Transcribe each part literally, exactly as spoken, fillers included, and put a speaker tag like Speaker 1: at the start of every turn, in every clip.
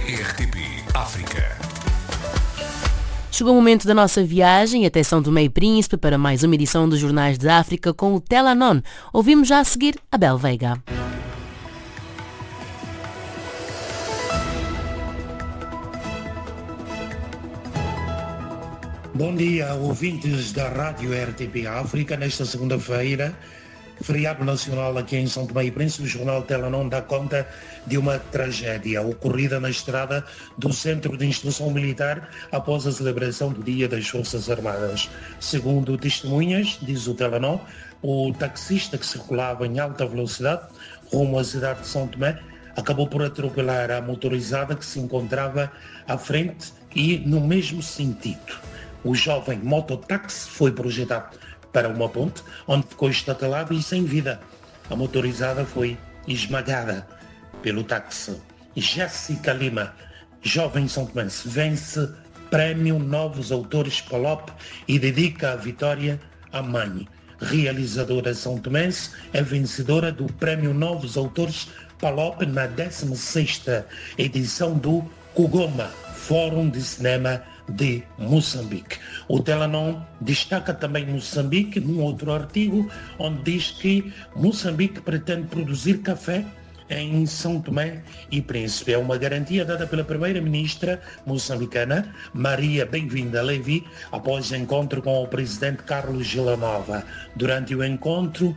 Speaker 1: R T P África.
Speaker 2: Chegou o momento da nossa viagem até São Tomé e Príncipe para mais uma edição dos Jornais de África com o Telanon. Ouvimos já a seguir Abel Veiga.
Speaker 3: Bom dia, ouvintes da Rádio R T P África. Nesta segunda-feira, feriado nacional aqui em São Tomé e Príncipe, o jornal Telanon dá conta de uma tragédia ocorrida na estrada do Centro de Instrução Militar após a celebração do Dia das Forças Armadas. Segundo testemunhas, diz o Telanon, o taxista que circulava em alta velocidade rumo à cidade de São Tomé acabou por atropelar a motorizada que se encontrava à frente e no mesmo sentido. O jovem mototáxi foi projetado para uma ponte, onde ficou estatelado e sem vida. A motorizada foi esmagada pelo táxi. Jéssica Lima, jovem são tomense, vence Prémio Novos Autores Palop e dedica a vitória à mãe. Realizadora são tomense é vencedora do Prémio Novos Autores Palop na décima sexta edição do Kugoma, Fórum de Cinema de Moçambique. O Telanon destaca também Moçambique num outro artigo onde diz que Moçambique pretende produzir café em São Tomé e Príncipe. É uma garantia dada pela primeira-ministra moçambicana, Maria Bem-vinda Levi, após encontro com o presidente Carlos Villanova. Durante o encontro,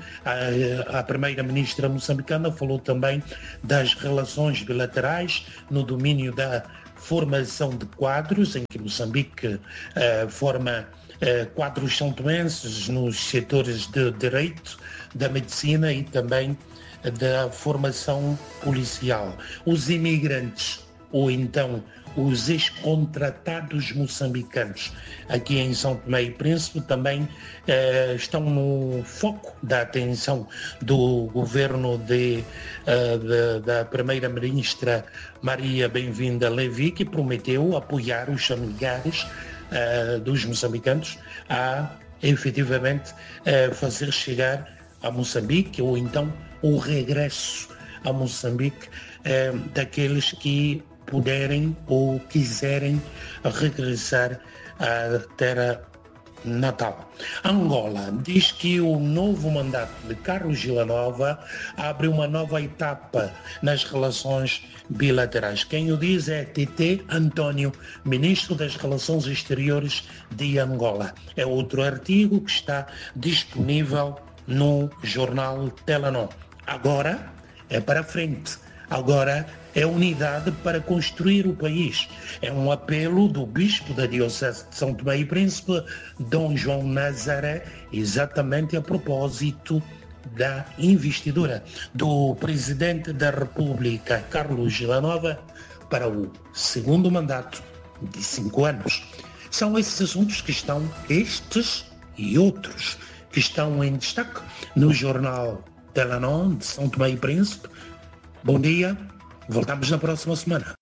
Speaker 3: a, a primeira-ministra moçambicana falou também das relações bilaterais no domínio da formação de quadros, em que Moçambique uh, forma uh, quadros são-tomenses nos setores de direito, da medicina e também da formação policial. Os imigrantes, ou então os ex-contratados moçambicanos aqui em São Tomé e Príncipe também eh, estão no foco da atenção do governo de, eh, de, da primeira-ministra Maria Bem-vinda Levi, que prometeu apoiar os familiares eh, dos moçambicanos a efetivamente eh, fazer chegar a Moçambique ou então o regresso a Moçambique eh, daqueles que puderem ou quiserem regressar à terra natal. Angola diz que o novo mandato de Carlos Villanova abre uma nova etapa nas relações bilaterais. Quem o diz é T T António, ministro das Relações Exteriores de Angola. É outro artigo que está disponível no jornal Telanon. Agora é para frente. Agora é unidade para construir o país. É um apelo do bispo da Diocese de São Tomé e Príncipe, Dom João Nazaré, exatamente a propósito da investidura do Presidente da República, Carlos Villanova, para o segundo mandato de cinco anos. São esses assuntos que estão, estes e outros, que estão em destaque no jornal Telanon de São Tomé e Príncipe. Bom dia, voltamos na próxima semana.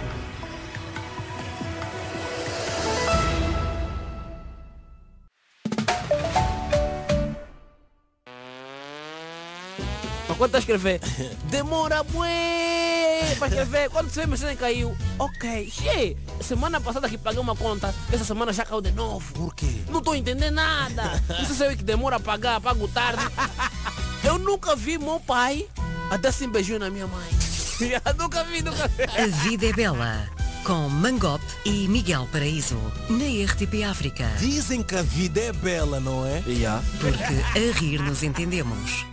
Speaker 4: Quando tá a escrever, demora bué para escrever. Quando você vê, a mensagem caiu. Ok, che, semana passada que paguei uma conta, essa semana já caiu de novo.
Speaker 5: Por quê?
Speaker 4: Não estou entendendo nada. Você sabe que demora a pagar, pago tarde. Eu nunca vi meu pai a dar assim beijinho na minha mãe. nunca vi, nunca vi.
Speaker 6: A Vida é Bela, com Mangop e Miguel Paraíso, na R T P África.
Speaker 5: Dizem que a vida é bela, não é?
Speaker 4: Yeah.
Speaker 6: Porque a rir nos entendemos.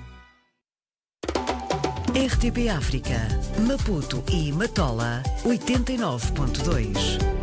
Speaker 6: R T P África, Maputo e Matola, oitenta e nove ponto dois.